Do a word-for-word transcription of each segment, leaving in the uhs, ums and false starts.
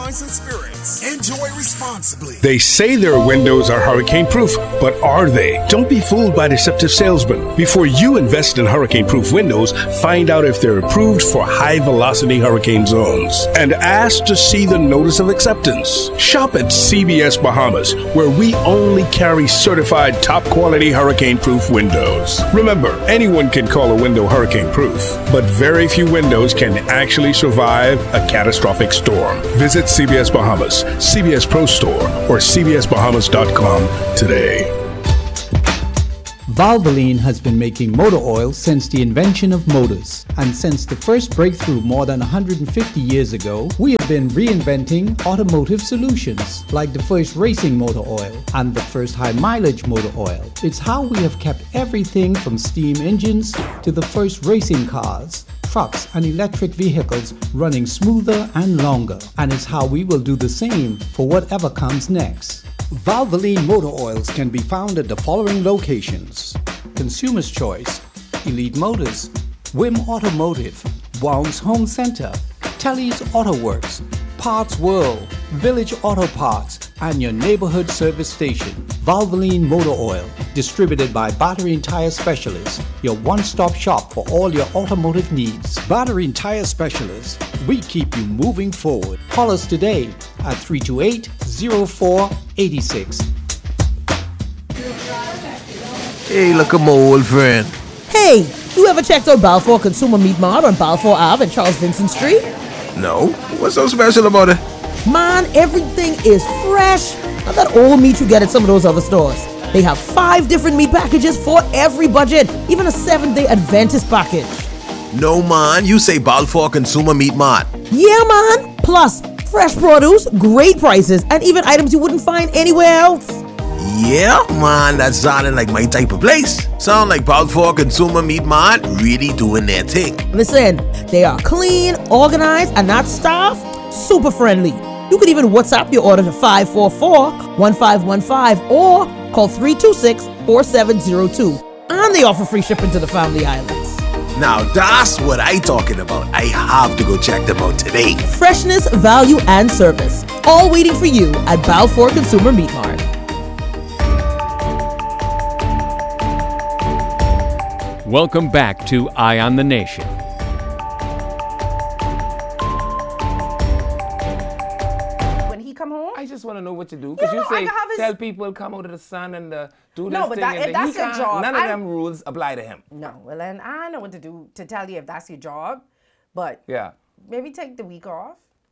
wines, and spirits. Enjoy responsibly. They say their windows are hurricane-proof, but are they? Don't be fooled by deceptive salesmen. Before you invest in hurricane-proof windows, find out if they're approved for high-velocity hurricane zones. And ask to see the notice of acceptance. Shop at C B S Bahamas, where we only carry certified top-quality hurricane-proof windows. Remember, anyone can call a window hurricane-proof, but very few windows can actually survive a catastrophic storm. Visit C B S Bahamas, C B S Pro Store, or C B S Bahamas dot com today. Valvoline has been making motor oil since the invention of motors. And since the first breakthrough more than one hundred fifty years ago, we have been reinventing automotive solutions, like the first racing motor oil and the first high-mileage motor oil. It's how we have kept everything from steam engines to the first racing cars, trucks and electric vehicles running smoother and longer. And it's how we will do the same for whatever comes next. Valvoline motor oils can be found at the following locations: Consumer's Choice, Elite Motors, Wim Automotive, Wounds Home Center, Telly's Auto Works, Parts World, Village Auto Parts, and your neighborhood service station. Valvoline Motor Oil, distributed by Battery and Tire Specialists, your one-stop shop for all your automotive needs. Battery and Tire Specialists, we keep you moving forward. Call us today at three two eight, zero four eight six. Hey, look at my old friend. Hey, you ever checked out Balfour Consumer Meat Mart on Balfour Ave and Charles Vincent Street? No, what's so special about it? Man, everything is fresh. Not that old meat you get at some of those other stores. They have five different meat packages for every budget, even a seven-day Adventist package. No, man, you say Balfour Consumer Meat Mart. Yeah, man. Plus, fresh produce, great prices, and even items you wouldn't find anywhere else. Yeah, man, that sounding like my type of place. Sound like Balfour Consumer Meat Mart really doing their thing. Listen, they are clean, organized, and that staff, super friendly. You could even WhatsApp your order to five four four, one five one five or call three two six, four seven zero two. And they offer free shipping to the Family Islands. Now that's what I talking about. I have to go check them out today. Freshness, value, and service. All waiting for you at Balfour Consumer Meat Mart. Welcome back to Eye on the Nation. When he come home, I just want to know what you do because Yeah, you no, I say can have his- tell people come out of the sun and uh, do this No, but thing. that- and if then he that's your can't- job, none of I- them rules apply to him. no. Well, then I know what to do to tell you if that's your job, but Yeah. maybe take the week off.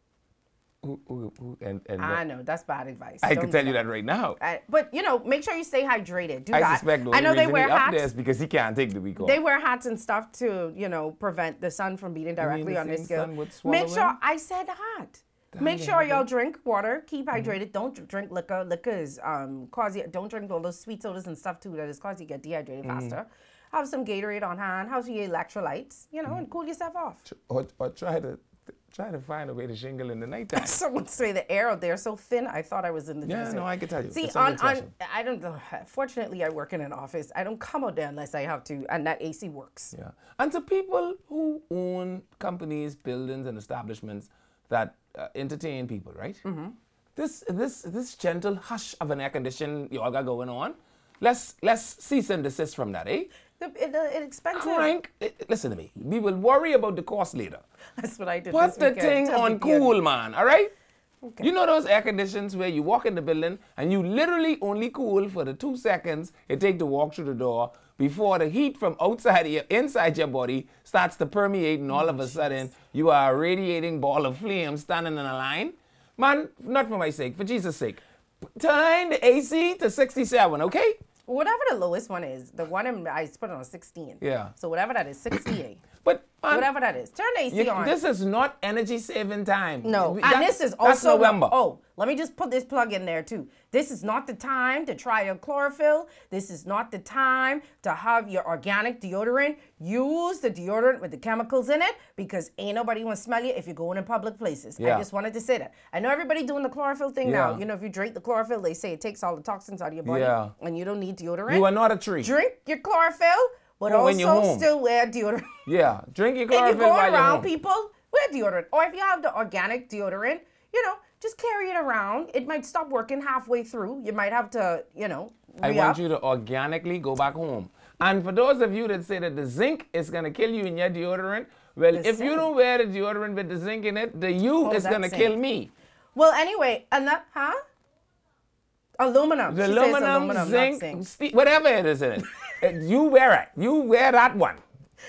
Who, who, who, and, and I know that's bad advice. I Don't can do tell you that right now. I- but you know, make sure you stay hydrated. Do I that. suspect the I only know they reason wear he up there hats. is because he can't take the week off. They wear hats and stuff to, you know, prevent the sun from beating directly the on their same skin. sun would swallow Make sure him? I said hat. Make sure y'all drink water. Keep hydrated. Don't dr- drink liquor. Liquor is um cause you. Don't drink all those sweet sodas and stuff too. That is cause you get dehydrated faster. Have some Gatorade on hand. Have your electrolytes. You know, and cool yourself off. Or, or try to try to find a way to shingle in the nighttime. Someone say the air out there so thin. I thought I was in the Yeah, desert. no, I can tell you. See, It's on, something on I don't know. Fortunately, I work in an office. I don't come out there unless I have to, and that A C works. Yeah. And to people who own companies, buildings, and establishments that uh, entertain people, right? Mm-hmm. This this this gentle hush of an air condition you all got going on. Let's let's cease and desist from that, eh? The, it, uh, it's expensive. Crank. eh, Listen to me. We will worry about the cost later. That's what I did. Put this the weekend. thing Tell on me, Pierre. cool, man. All right. Okay. You know those air conditions where you walk in the building and you literally only cool for the two seconds it takes to walk through the door before the heat from outside your inside your body starts to permeate and all of a sudden you are a radiating ball of flame standing in a line? Man, not for my sake, for Jesus' sake. Turn the A C to sixty-seven, okay? Whatever the lowest one is, the one in, I put it on sixteen. Yeah. So whatever that is, sixty-eight. But man, Whatever that is. Turn the A C you- on. this is not energy saving time. No, We- and that- this is that's also November. Oh, let me just put this plug in there too. This is not the time to try your chlorophyll. This is not the time to have your organic deodorant. Use the deodorant with the chemicals in it because ain't nobody gonna smell you if you're going in public places. Yeah. I just wanted to say that. I know everybody doing the chlorophyll thing Yeah. now. You know, if you drink the chlorophyll, they say it takes all the toxins out of your body, Yeah. and you don't need deodorant. You are not a tree. Drink your chlorophyll, but Oh, when you're also home. still wear deodorant. Yeah, drink your If you're chlorophyll going while you're around home. people, wear deodorant. Or if you have the organic deodorant, you know, just carry it around. It might stop working halfway through. You might have to, you know, I re-up. want you to organically go back home. And for those of you that say that the zinc is going to kill you in your deodorant, well, The if you zinc. don't wear the deodorant with the zinc in it, the U Oh, is that going to zinc. kill me. Well, anyway, and that, huh? Aluminum. The She says aluminum, aluminum, not zinc, zinc. ste- whatever it is in it, it, you wear it. You wear that one.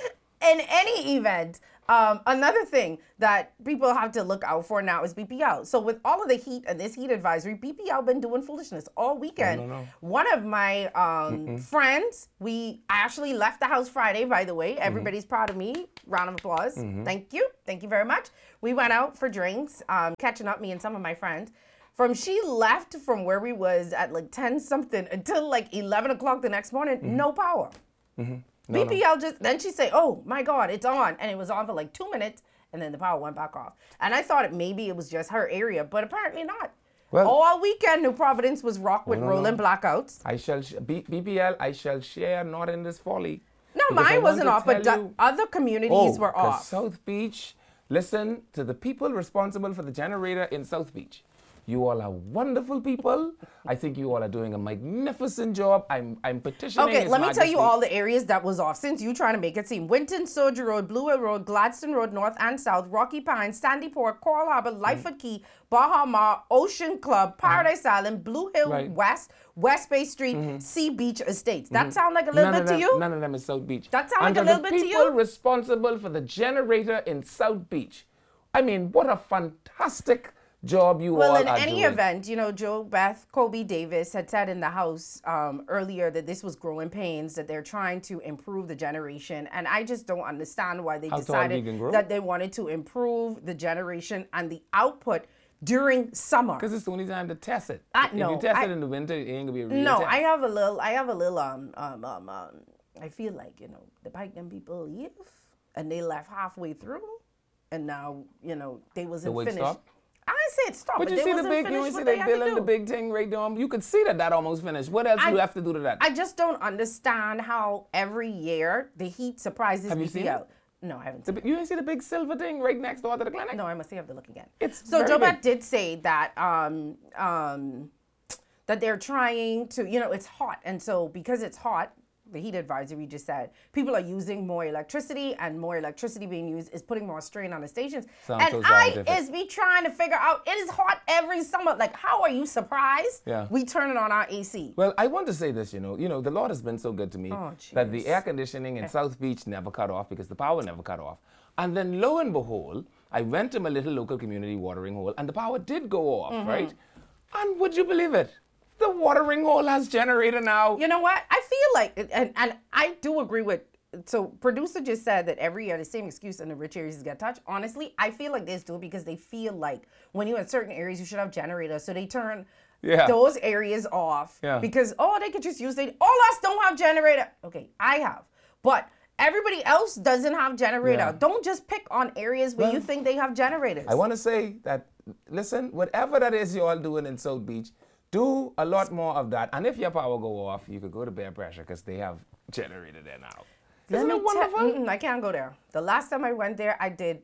In any event, um, another thing that people have to look out for now is B P L. So with all of the heat and this heat advisory, B P L been doing foolishness all weekend. No, no, no. One of my um, friends, we actually left the house Friday, by the way. Everybody's proud of me. Round of applause. Thank you. Thank you very much. We went out for drinks, um, catching up, me and some of my friends. From she left from where we was at like ten something until like eleven o'clock the next morning, no power. No, B P L just, then she say, oh my God, it's on. And it was on for like two minutes and then the power went back off. And I thought it maybe it was just her area, but apparently not. Well- all weekend, New Providence was rocked with no, no. rolling blackouts. I shall, sh- B- BPL, I shall share not in this folly. No, Because I mine want wasn't to off, but tell the you- other communities Oh, were 'cause off. South Beach, listen to the people responsible for the generator in South Beach. You all are wonderful people. I think you all are doing a magnificent job. I'm I'm petitioning. Okay, His let me tell you Majesty. all the areas that was off. Since you trying to make it seem, Winton, Soldier Road, Blue Hill Road, Gladstone Road, North and South, Rocky Pines, Sandy Port, Coral Harbor, Lightfoot Key, Baha Ma, Ocean Club, Paradise Island, Blue Hill Right. West, West Bay Street, Sea Beach Estates. That sound like a little None bit of to them, you? None of them is South Beach. That sound and like a to little the bit to people you? responsible for the generator in South Beach. I mean, what a fantastic job you Well, all in are any doing. event, you know, Joe Beth Kobe Davis had said in the House um, earlier that this was growing pains, that they're trying to improve the generation. And I just don't understand why they How tall decided we can grow? that they wanted to improve the generation and the output during summer. Because it's the only time to test it. I- if no, you test I- it in the winter, it ain't gonna be a real No, test. I have a little, I have a little, um, um, um, um, I feel like, you know, the bike them people leave and they left halfway through and now, you know, they wasn't wait, finished. stop? I said stop, But but, you they see the wasn't big, you finished ain't see what they they had to building the do. big thing right there. You could see that that almost finished. What else I- do you have to do to that? I just don't understand how every year the heat surprises Have you B P L. seen it? No, I haven't The seen bi- you ain't see the big silver thing right next door to the clinic? it. No, I must have to look again. It's so very Joe Beth big. did say that um, um, that they're trying to, you know, it's hot, and so because it's hot, the heat advisory just said people are using more electricity, and more electricity being used is putting more strain on the stations. Sounds and so I scientific. is be trying to figure out it is hot every summer. Like, how are you surprised? Yeah. We turn it on our A C. Well, I want to say this, you know, you know, the Lord has been so good to me Oh, that the jeez. air conditioning in South Beach never cut off because the power never cut off. And then lo and behold, I went to my little local community watering hole and the power did go off, Mm-hmm. right? And would you believe it? The watering hole has generator now. You know what? I feel like, and, and I do agree with, so producer just said that every year the same excuse in the rich areas get touched. Honestly, I feel like they do it because they feel like when you're in certain areas, you should have generators. So they turn Yeah. those areas off Yeah. because, oh, they could just use, they, all us don't have generator. Okay, I have. But everybody else doesn't have generator. Yeah. Don't just pick on areas where Well, you think they have generators. I want to say that, listen, whatever that is you're all doing in South Beach, do a lot more of that. And if your power go off, you could go to Bear Pressure because they have generator there now. Let Isn't me it te- wonderful? Mm-mm, I can't go there. The last time I went there, I did.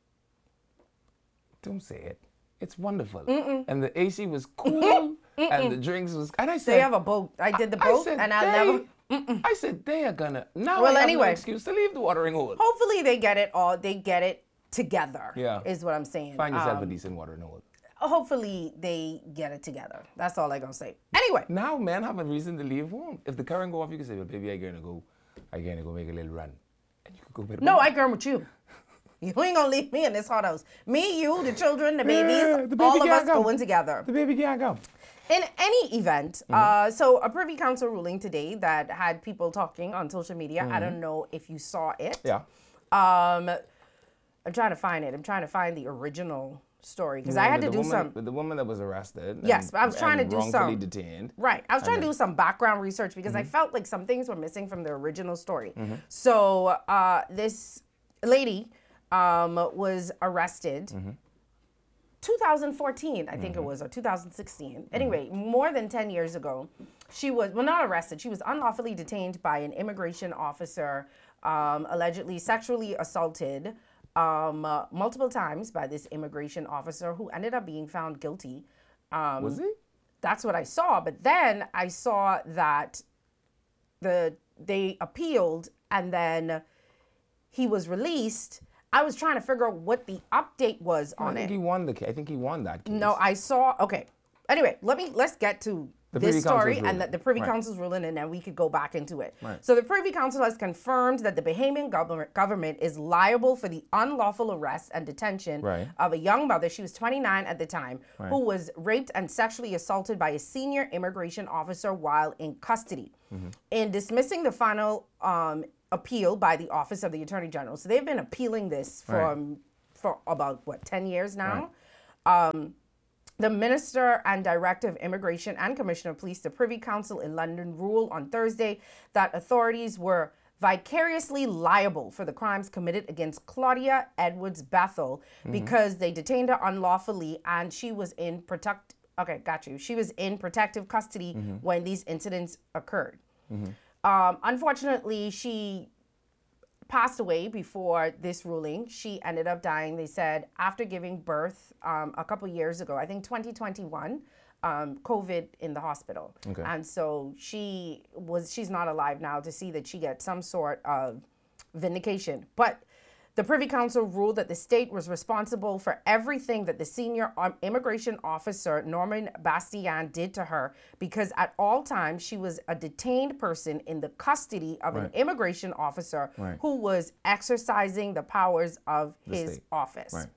Don't say it. It's wonderful. And the A C was cool, and the drinks was. And I said, They have a boat. I did the I boat, said, and I they, never. I said they are gonna now. Well, I have anyway. no excuse to leave the watering hole. Hopefully, they get it all. They get it together. Yeah. is what I'm saying. Find yourself a Um, decent watering hole. Hopefully, they get it together. That's all I gonna say. Anyway, Now, men have a reason to leave home. If the current go off, you can say, "Well, baby, I'm gonna go. I'm gonna go make a little run," and you could go. With no, I girl with you. You ain't gonna leave me in this hot house. Me, you, the children, the babies, Yeah, the baby all of can't us come. going together. The baby can't come. In any event, Mm-hmm. uh, so a Privy Council ruling today that had people talking on social media. Mm-hmm. I don't know if you saw it. Yeah. Um, I'm trying to find it. I'm trying to find the original story because I had to With the do woman, some. with the woman that was arrested. Yes, and- but I was trying and to do wrongfully some- detained. Right. I was trying to then- do some background research because I felt like some things were missing from the original story. Mm-hmm. So uh, this lady um, was arrested Mm-hmm. two thousand fourteen, I think it was, or two thousand sixteen. Anyway, more than ten years ago, she was, well, not arrested, she was unlawfully detained by an immigration officer, um, allegedly sexually assaulted um, uh, multiple times by this immigration officer who ended up being found guilty. Um, Was he? That's what I saw. But then I saw that the they appealed and then he was released. I was trying to figure out what the update was I on think it. he won the case. I think he won that case. No, I saw. Okay. Anyway, let me let's get to The this Privy story Council's and the, ruling. the Privy Right. Council's ruling, and then we could go back into it. Right. So the Privy Council has confirmed that the Bahamian government government is liable for the unlawful arrest and detention Right. of a young mother. She was twenty-nine at the time, Right. who was raped and sexually assaulted by a senior immigration officer while in custody. Mm-hmm. In dismissing the final um, appeal by the Office of the Attorney General, so they've been appealing this Right. from for about what ten years now. Um, the Minister and Director of Immigration and Commissioner of Police, the Privy Council in London, ruled on Thursday that authorities were vicariously liable for the crimes committed against Claudia Edwards Bethel because they detained her unlawfully and she was in protect. Okay, got you. She was in protective custody when these incidents occurred. Um, unfortunately, she passed away before this ruling. She ended up dying, they said, after giving birth um, a couple years ago, I think twenty twenty-one, um, COVID in the hospital. Okay. And so she was, she's not alive now to see that she gets some sort of vindication. But the Privy Council ruled that the state was responsible for everything that the senior um, immigration officer, Norman Bastian, did to her because at all times she was a detained person in the custody of an Right. immigration officer Right. who was exercising the powers of The his state. office. Right.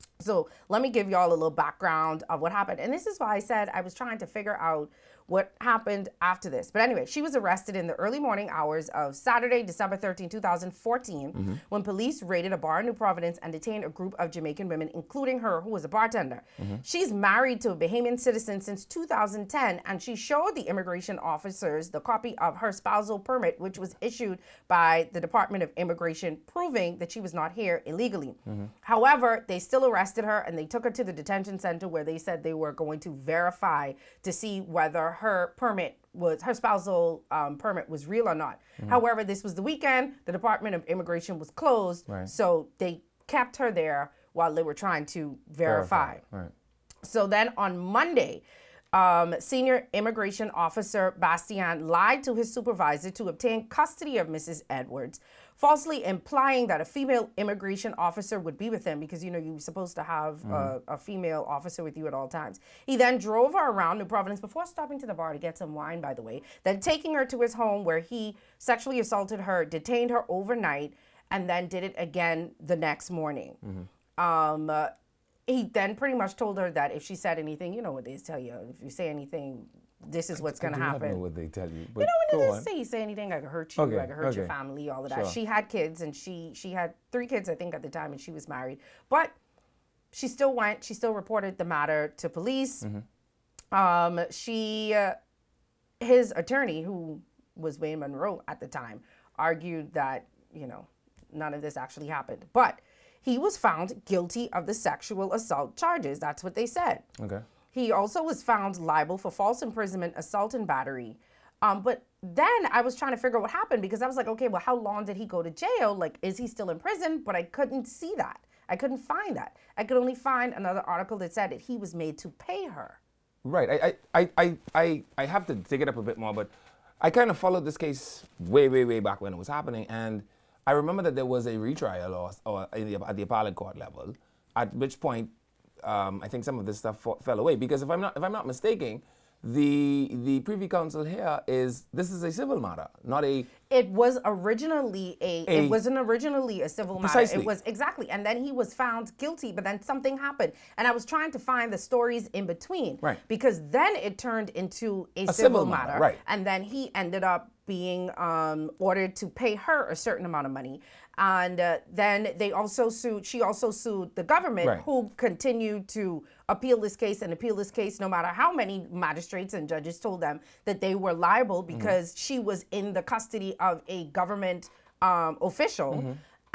So let me give y'all a little background of what happened. And this is why I said I was trying to figure out what happened after this. But anyway, she was arrested in the early morning hours of Saturday, December thirteenth, twenty fourteen, Mm-hmm. when police raided a bar in New Providence and detained a group of Jamaican women, including her, who was a bartender. Mm-hmm. She's married to a Bahamian citizen since two thousand ten, and she showed the immigration officers the copy of her spousal permit, which was issued by the Department of Immigration, proving that she was not here illegally. Mm-hmm. However, they still arrested her and they took her to the detention center where they said they were going to verify to see whether her permit was, her spousal um, permit was real or not. However, this was the weekend. The Department of Immigration was closed. Right. So they kept her there while they were trying to verify. Right. So then on Monday, um, senior immigration officer Bastian lied to his supervisor to obtain custody of Missus Edwards, falsely implying that a female immigration officer would be with him because, you know, you're supposed to have a, a female officer with you at all times. He then drove her around New Providence before stopping to the bar to get some wine, by the way, then taking her to his home where he sexually assaulted her, detained her overnight, and then did it again the next morning. Um, uh, he then pretty much told her that if she said anything, you know what they tell you, if you say anything, this is what's going to I do not happen. know what they tell you. But You know, when go they on. just say you say anything, I could hurt you, Okay, I could hurt your okay. family, all of that. Sure. She had kids, and she she had three kids, I think, at the time, and she was married. But she still went. She still reported the matter to police. Mm-hmm. Um, she, uh, his attorney, who was Wayne Monroe at the time, argued that you know none of this actually happened, but he was found guilty of the sexual assault charges. That's what they said. Okay. He also was found liable for false imprisonment, assault, and battery. Um, but then I was trying to figure out what happened because I was like, okay, well, how long did he go to jail? Like, is he still in prison? But I couldn't see that. I couldn't find that. I could only find another article that said that he was made to pay her. Right. I, I, I, I, I have to dig it up a bit more, but I kind of followed this case way, way, way back when it was happening. And I remember that there was a retrial or, or in the, at the appellate court level, at which point um, I think some of this stuff fa- fell away. Because if I'm not, if I'm not mistaken, the the Privy Council here is, this is a civil matter, not a... It was originally a, A- it wasn't originally a civil matter. Precisely. It was exactly. And then he was found guilty, but then something happened. And I was trying to find the stories in between. Right. Because then it turned into a, A civil, civil matter. matter, right. And then he ended up being um, ordered to pay her a certain amount of money. And uh, then they also sued, she also sued the government, Right. who continued to appeal this case and appeal this case no matter how many magistrates and judges told them that they were liable because she was in the custody of a government um, official.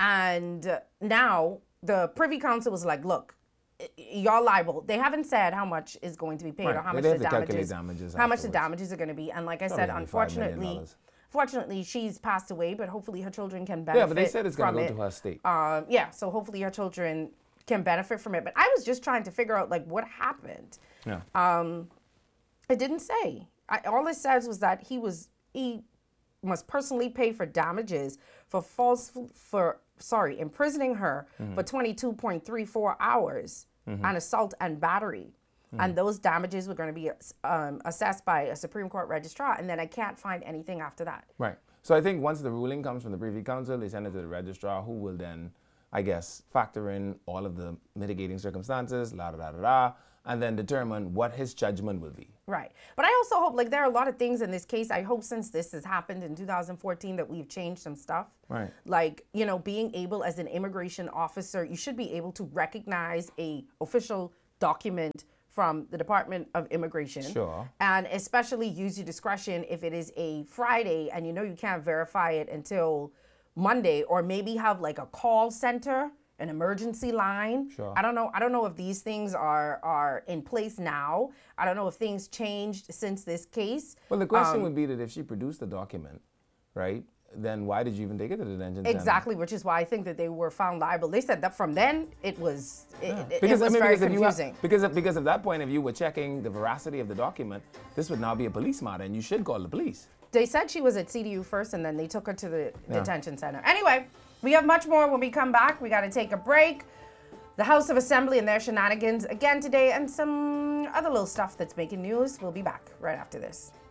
And uh, now the Privy Council was like, look, y- y'all liable. They haven't said how much is going to be paid Right. or how They much have the to calculate damages, damages how much the afterwards. damages are going to be. And like I Probably said, only five million unfortunately, dollars. fortunately, she's passed away, but hopefully her children can benefit. Yeah, but they said it's going from to go it. to her state. Um, yeah, so hopefully her children can benefit from it. But I was just trying to figure out like what happened. Yeah. Um, it didn't say. I, all it says was that he was he must personally pay for damages for false for sorry imprisoning her Mm-hmm. for twenty-two point three four hours Mm-hmm. and assault and battery. And those damages were going to be um, assessed by a Supreme Court registrar, and then I can't find anything after that. Right. So I think once the ruling comes from the Privy Council, they send it to the registrar, who will then, I guess, factor in all of the mitigating circumstances, la da da da da, and then determine what his judgment will be. Right. But I also hope, like, there are a lot of things in this case. I hope since this has happened in two thousand fourteen that we've changed some stuff. Right. Like, you know, being able as an immigration officer, you should be able to recognize a official document from the Department of Immigration. Sure. And especially use your discretion if it is a Friday and you know you can't verify it until Monday, or maybe have like a call center, an emergency line. Sure. I don't know. I don't know if these things are are in place now. I don't know if things changed since this case. Well, the question Um, would be that if she produced the document, right, then why did you even take it to the detention center? Exactly, which is why I think that they were found liable. They said that from then it was it, it, Because, it was I mean, very because, if you confusing. have, because, of, because of that point of view, we're checking the veracity of the document. This would now be a police matter, and you should call the police. They said she was at C D U first, and then they took her to the detention center. Anyway, we have much more when we come back. We got to take a break. The House of Assembly and their shenanigans again today, and some other little stuff that's making news. We'll be back right after this.